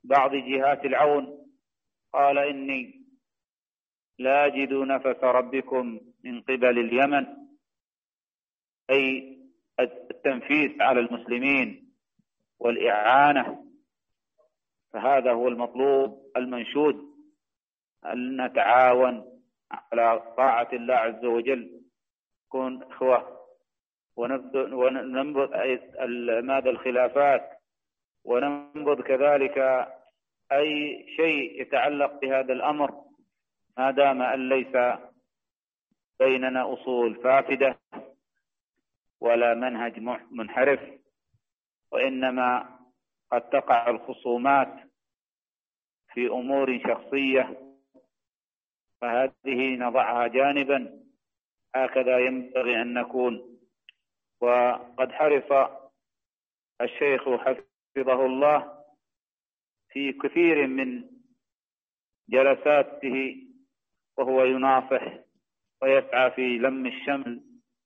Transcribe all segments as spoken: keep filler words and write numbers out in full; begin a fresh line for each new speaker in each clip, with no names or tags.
بعض جهات العون قال إني لا أجد نفس ربكم من قبل اليمن، أي التنفيس على المسلمين والإعانة. فهذا هو المطلوب المنشود، أن نتعاون على طاعة الله عز وجل، نكون إخوة، وننبذ ماذا الخلافات، وننبذ كذلك أي شيء يتعلق بهذا الأمر، ما دام أن ليس بيننا أصول فاسدة ولا منهج منحرف، وإنما قد تقع الخصومات في أمور شخصية، فهذه نضعها جانبا. هكذا ينبغي أن نكون. وقد حرص الشيخ حفظه الله في كثير من جلساته وهو يناصح ويسعى في لم الشمل،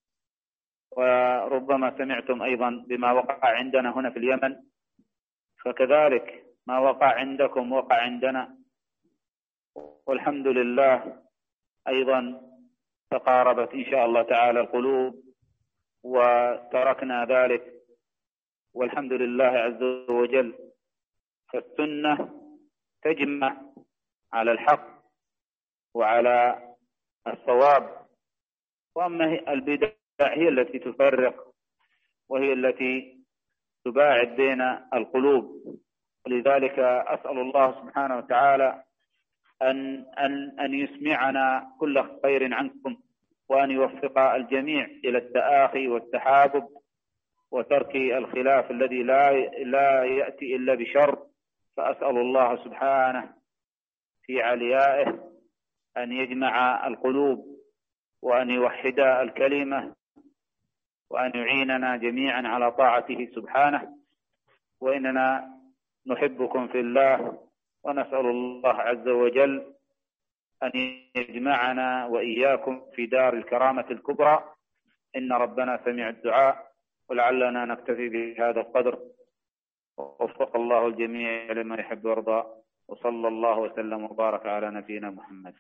وربما سمعتم أيضا بما وقع عندنا هنا في اليمن، فكذلك ما وقع عندكم وقع عندنا، والحمد لله أيضا تقاربت إن شاء الله تعالى القلوب وتركنا ذلك، والحمد لله عز وجل. فالسنة تجمع على الحق وعلى الصواب، وأما البدع هي التي تفرق وهي التي تباعد بين القلوب. ولذلك أسأل الله سبحانه وتعالى أن أن أن يسمعنا كل خير عنكم، وأن يوفق الجميع إلى التآخي والتحابب وترك الخلاف الذي لا لا يأتي إلا بشر. فأسأل الله سبحانه في عليائه أن يجمع القلوب وأن يوحد الكلمة وأن يعيننا جميعا على طاعته سبحانه. وإننا نحبكم في الله، ونسأل الله عز وجل أن يجمعنا وإياكم في دار الكرامة الكبرى. إن ربنا سميع الدعاء، ولعلنا نكتفي بهذا القدر. ووفق الله الجميع لما يحب ويرضى، وصلى الله وسلم وبارك على نبينا محمد.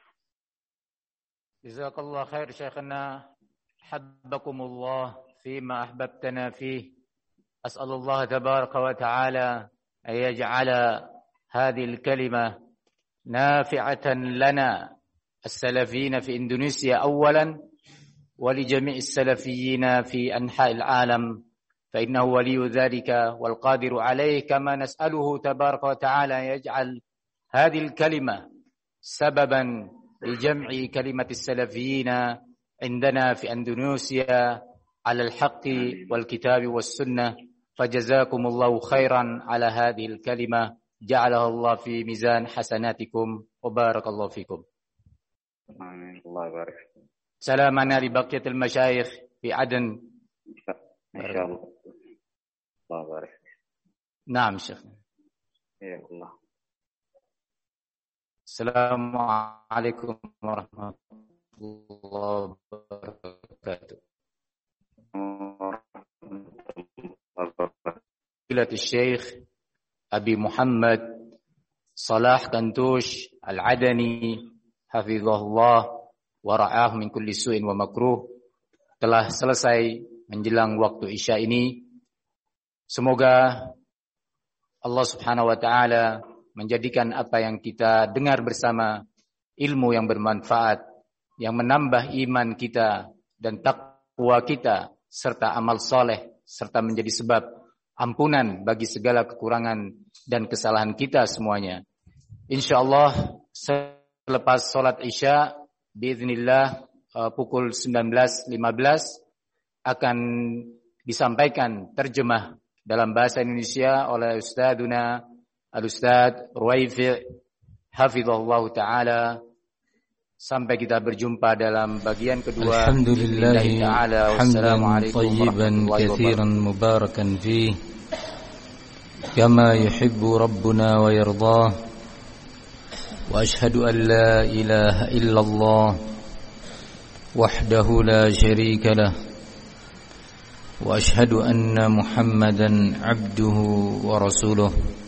جزاك الله خير شيخنا، حبكم الله فيما أحببتنا فيه. أسأل الله تبارك وتعالى أن يجعل هذه الكلمة نافعة لنا السلفيين في إندونيسيا أولا، ولجميع السلفيين في أنحاء العالم، فإنه ولي ذلك والقادر عليه. كما نسأله تبارك وتعالى أن يجعل هذه الكلمة سببا لجمع كلمة السلفيين عندنا في أندونيسيا على الحق والكتاب والسنة. فجزاكم الله خيرا على هذه الكلمة، جعلها الله في ميزان حسناتكم وبارك الله فيكم.
آمين. الله يبارك.
سلامنا لبقية المشايخ في عدن
إن شاء الله. الله يبارك.
نعم شيخ.
يا الله.
السلام عليكم ورحمة الله وبركاته. فضيلة الشيخ أبي محمد صلاح كنتوش العدني حفظه الله wara'ah min kulli su'in wa makruh telah selesai menjelang waktu Isya ini. Semoga Allah Subhanahu wa taala menjadikan apa yang kita dengar bersama ilmu yang bermanfaat, yang menambah iman kita dan takwa kita serta amal soleh, serta menjadi sebab ampunan bagi segala kekurangan dan kesalahan kita semuanya. Insyaallah selepas salat Isya biiznillah uh, pukul sembilan belas lima belas akan disampaikan terjemah dalam bahasa Indonesia oleh Ustadzuna Al-Ustadz Ruwaifi hafizahullah ta'ala. Sampai kita berjumpa dalam bagian kedua.
Alhamdulillah hamdan tayyiban katsiran mubarakan fih kama yuhibbu rabbuna wa yardah. وأشهد أن لا إله إلا الله وحده لا شريك له وأشهد أن محمدا عبده ورسوله